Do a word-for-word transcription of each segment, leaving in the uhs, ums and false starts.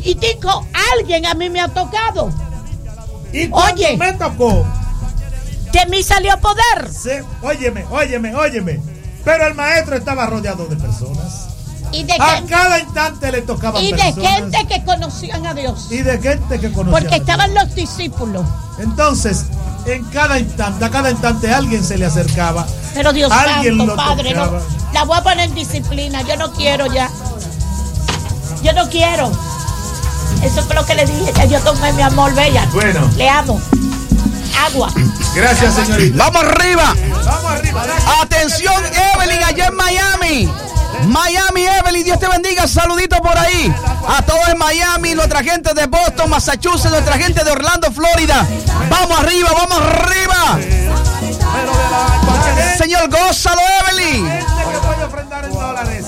Y dijo, alguien a mí me ha tocado. Y cuando Oye, me tocó, de mí salió poder. se, óyeme, óyeme, óyeme. Pero el maestro estaba rodeado de personas. Y de, A gente, cada instante le tocaban y de personas. gente que conocían a Dios. Y de gente que conocía. Porque estaban los discípulos. Entonces, en cada instante, a cada instante alguien se le acercaba. Pero Dios alguien santo, lo Padre, no, tocaba. la voy a poner en disciplina. Yo no quiero ya. Yo no quiero. Eso es lo que le dije. Ya yo tomé mi amor, bella. Bueno. Le amo. Agua. Gracias, señorita. Vamos arriba. Vamos arriba. Atención, Evelyn, allá en Miami. Miami, Evelyn, Dios te bendiga. Saluditos por ahí. A todos en Miami, nuestra gente de Boston, Massachusetts, nuestra gente de Orlando, Florida. Vamos arriba, vamos arriba. Señor, gózalo, Evelyn. Gente que puede ofrendar en dólares.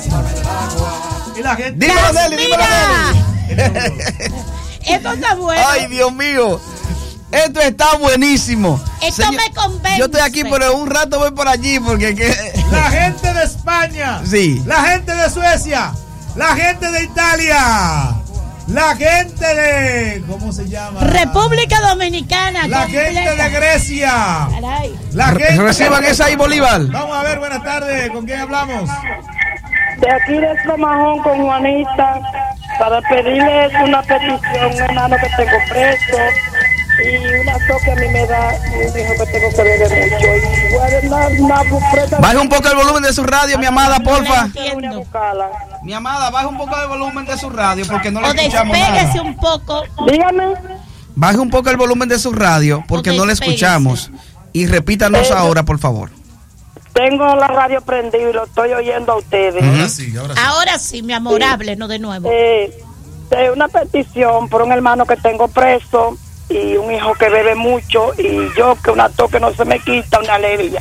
Y la gente. Dímelo, Deli, dímelo, Mira. Deli. Esto está bueno. Ay, Dios mío. Esto está buenísimo. Esto Señor, me convence. yo estoy aquí, pero en un rato voy por allí porque que... La gente de España. Sí. La gente de Suecia. La gente de Italia. La gente de... ¿Cómo se llama? República Dominicana. La completa. gente de Grecia. Caray. La gente... Reciban esa ahí, Bolívar. Vamos a ver, buenas tardes. ¿Con quién hablamos? De aquí de Tromajón con Juanita para pedirles una petición, un hermano que tengo preso y una tos que a mí me da y un hijo que tengo que beber mucho y voy a dar una, una prenda. Baje un poco el volumen de su radio, mi amada, porfa. Voy a buscarla. Mi amada, baje un poco el volumen de su radio porque no le O escuchamos despéguese nada. un poco. Dígame. Baje un poco el volumen de su radio porque O no le despéguese. escuchamos. Y repítanos ahora, por favor. Tengo la radio prendida y lo estoy oyendo a ustedes. Ahora sí, ahora sí. Ahora sí, mi amor, háblenos de nuevo. Eh, de una petición por un hermano que tengo preso y un hijo que bebe mucho y yo que una tos que no se me quita, una alegría.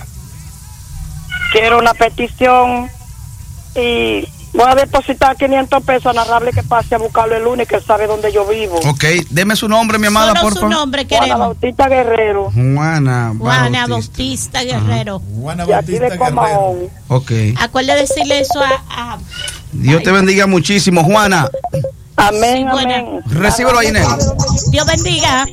Quiero una petición y voy a depositar quinientos pesos a Narrable que pase a buscarlo el lunes, que él sabe dónde yo vivo. Ok, deme su nombre, mi amada, Solo por su favor. nombre Juana queremos. Bautista Guerrero, Juana Juana Bautista. Bautista Guerrero. Juana de aquí Bautista de Guerrero. Comahón. Ok. Acuérdate de decirle eso a... a Dios te bendiga muchísimo, Juana. Amén, Buena. amén. Recíbelo ahí, Nel. Dios bendiga.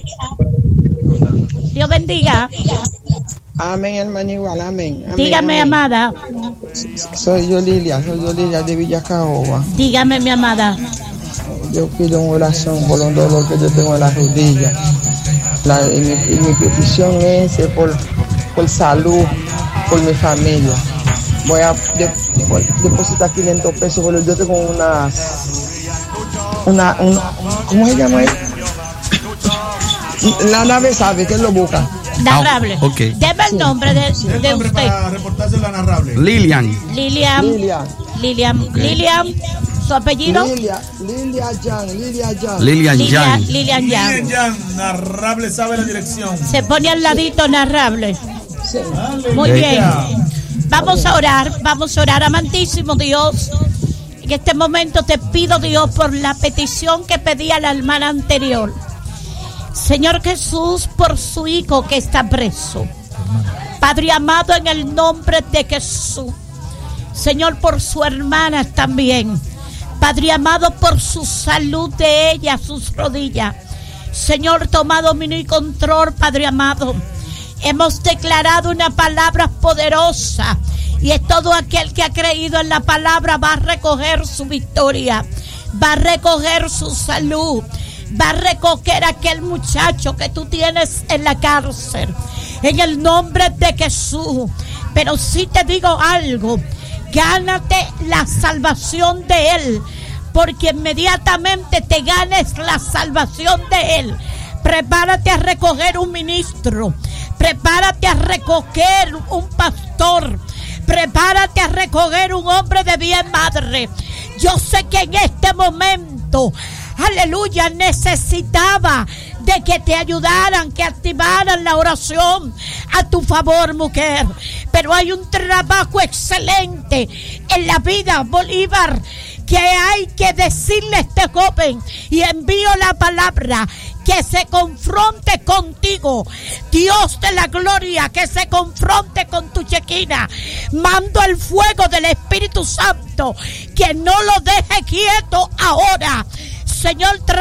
Dios bendiga. Amén, hermano, igual, amén. Amén, Dígame, amén. amada. Soy yo, Lilia, soy yo, Lilia de Villacaoba. Dígame, mi amada. Yo pido una oración por un dolor que yo tengo en la rodilla. La, y, mi, y mi petición es eh, por, por salud, por mi familia. Voy a de, por, depositar quinientos pesos, porque yo tengo unas. Una, una, ¿cómo se llama? La nave sabe que él lo busca. Narrable. Ah, ok. Deme el nombre de, El de nombre usted. para reportárselo a Narrable. Lilian. Lilian. Lilia. Lilian. Lilian. ¿Su apellido? Lilia, Lilia Jan, Lilia Jan. Lilian Lilian. Yang. Lilian Bien, Yang. ya, Narrable sabe la dirección. Se pone al ladito Narrable. Sí. Muy Aleluya. bien. Vamos a orar, vamos a orar, amantísimo Dios. En este momento te pido, Dios, por la petición que pedía la hermana anterior. Señor Jesús, por su hijo que está preso. Padre amado, en el nombre de Jesús. Señor, por su hermana también. Padre amado, por su salud de ella, sus rodillas. Señor, toma dominio y control, Padre amado. Hemos declarado una palabra poderosa y es todo aquel que ha creído en la palabra va a recoger su victoria, va a recoger su salud, va a recoger aquel muchacho que tú tienes en la cárcel, en el nombre de Jesús. Pero sí te digo algo, gánate la salvación de él, porque inmediatamente te ganes la salvación de él, prepárate a recoger un ministro, prepárate a recoger un pastor, prepárate a recoger un hombre de bien, madre. Yo sé que en este momento, aleluya, necesitaba de que te ayudaran, que activaran la oración a tu favor, mujer. Pero hay un trabajo excelente en la vida, Bolívar, que hay que decirle a este joven, y envío la palabra, que se confronte contigo, Dios de la gloria, que se confronte con tu chequina. Mando el fuego del Espíritu Santo, que no lo deje quieto ahora, Señor.